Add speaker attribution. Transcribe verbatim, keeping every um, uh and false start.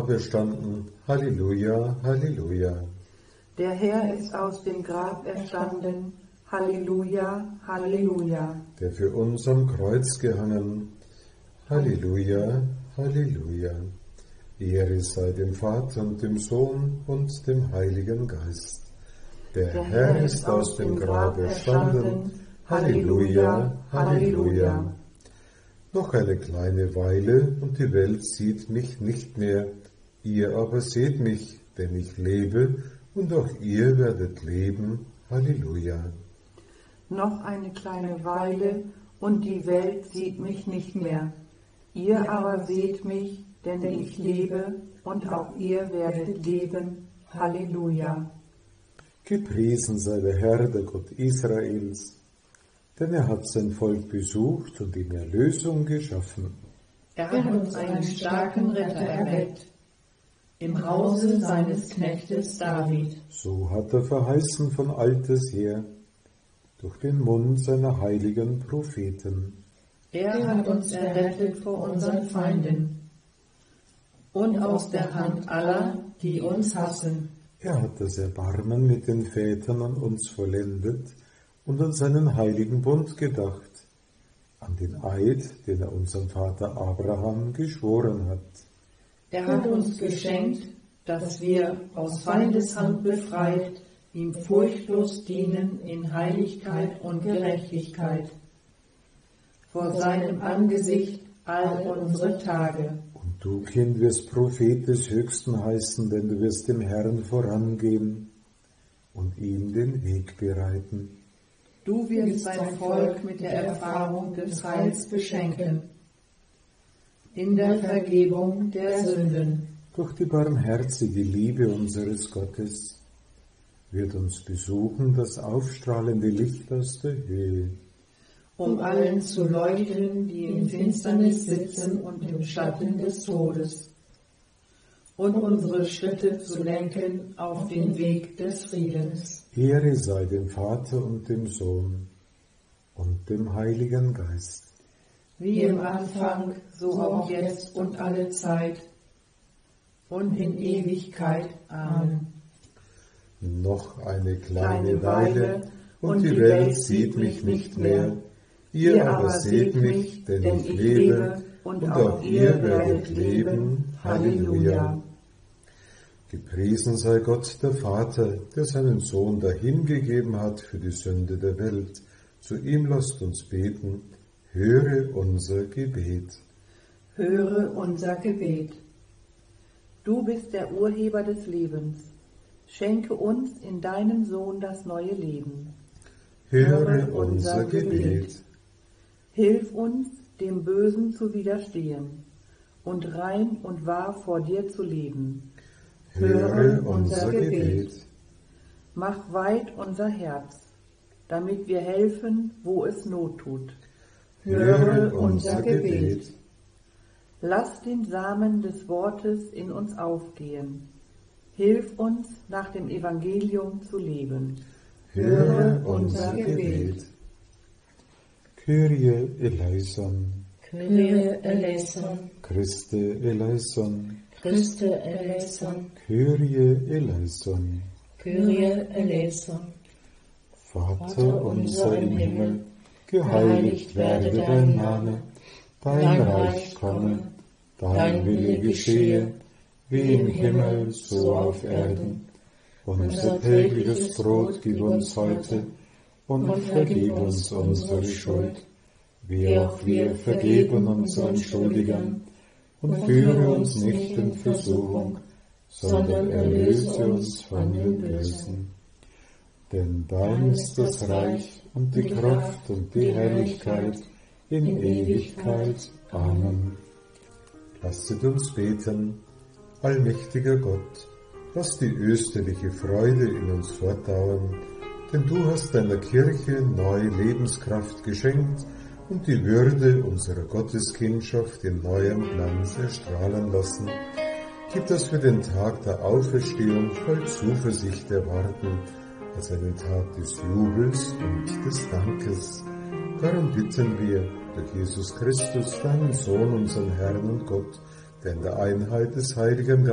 Speaker 1: Grab erstanden. Halleluja, Halleluja.
Speaker 2: Der Herr ist aus dem Grab erstanden. Halleluja, Halleluja.
Speaker 1: Der für uns am Kreuz gehangen. Halleluja, Halleluja. Ehre sei dem Vater und dem Sohn und dem Heiligen Geist. Der, Der Herr ist aus dem Grab erstanden. Halleluja, Halleluja. Noch eine kleine Weile und die Welt sieht mich nicht mehr. Ihr aber seht mich, denn ich lebe und auch ihr werdet leben. Halleluja.
Speaker 2: Noch eine kleine Weile und die Welt sieht mich nicht mehr. Ihr aber seht mich, denn ich lebe und auch ihr werdet leben. Halleluja.
Speaker 1: Gepriesen sei der Herr, der Gott Israels, denn er hat sein Volk besucht und ihm Erlösung geschaffen.
Speaker 3: Er hat uns einen starken Retter erweckt, im Hause seines Knechtes David.
Speaker 1: So hat er verheißen von alters her, durch den Mund seiner heiligen Propheten.
Speaker 3: Er hat uns errettet vor unseren Feinden und aus der Hand aller, die uns hassen.
Speaker 1: Er hat das Erbarmen mit den Vätern an uns vollendet und an seinen heiligen Bund gedacht, an den Eid, den er unserem Vater Abraham geschworen hat.
Speaker 3: Er hat uns geschenkt, dass wir aus Feindeshand befreit, ihm furchtlos dienen in Heiligkeit und Gerechtigkeit, vor seinem Angesicht all unsere Tage.
Speaker 1: Und du, Kind, wirst Prophet des Höchsten heißen, denn du wirst dem Herrn vorangehen und ihm den Weg bereiten.
Speaker 3: Du wirst sein Volk mit der Erfahrung des Heils beschenken, in der Vergebung der Sünden.
Speaker 1: Durch die barmherzige Liebe unseres Gottes wird uns besuchen das aufstrahlende Licht aus der Höhe,
Speaker 3: um allen zu leuchten, die in Finsternis sitzen und im Schatten des Todes, und unsere Schritte zu lenken auf den Weg des Friedens.
Speaker 1: Ehre sei dem Vater und dem Sohn und dem Heiligen Geist.
Speaker 3: Wie im Anfang, so auch jetzt und alle Zeit und in Ewigkeit. Amen.
Speaker 1: Noch eine kleine Weile und die Welt sieht mich nicht mehr. Ihr aber seht mich, denn ich lebe und auch ihr werdet leben. Halleluja. Gepriesen sei Gott, der Vater, der seinen Sohn dahingegeben hat für die Sünde der Welt. Zu ihm lasst uns beten. Höre unser Gebet.
Speaker 2: Höre unser Gebet. Du bist der Urheber des Lebens. Schenke uns in deinem Sohn das neue Leben.
Speaker 1: Höre unser Gebet.
Speaker 2: Hilf uns, dem Bösen zu widerstehen und rein und wahr vor dir zu leben.
Speaker 1: Höre unser Gebet.
Speaker 2: Mach weit unser Herz, damit wir helfen, wo es Not tut.
Speaker 1: Höre unser Gebet.
Speaker 2: Lass den Samen des Wortes in uns aufgehen. Hilf uns, nach dem Evangelium zu leben.
Speaker 1: Höre unser Gebet. Kyrie eleison.
Speaker 3: Kyrie eleison.
Speaker 1: Christe eleison.
Speaker 3: Christe eleison.
Speaker 1: Kyrie eleison.
Speaker 3: Kyrie eleison.
Speaker 1: Vater unser im Himmel, geheiligt werde dein Name, dein Reich komme, dein Wille geschehe, wie im Himmel, so auf Erden. Unser tägliches Brot gib uns heute und vergib uns unsere Schuld, wie auch wir vergeben unseren Schuldigern. Und führe uns nicht in Versuchung, sondern erlöse uns von dem Bösen. Denn dein ist das Reich und die Kraft und die Herrlichkeit in Ewigkeit. Amen. Lasset uns beten. Allmächtiger Gott, lass die österliche Freude in uns fortdauern, denn du hast deiner Kirche neue Lebenskraft geschenkt und die Würde unserer Gotteskindschaft in neuem Glanz erstrahlen lassen. Gib, dass wir den Tag der Auferstehung voll Zuversicht erwarten, als einen Tag des Jubels und des Dankes. Darum bitten wir durch Jesus Christus, deinen Sohn, unseren Herrn und Gott, der in der Einheit des Heiligen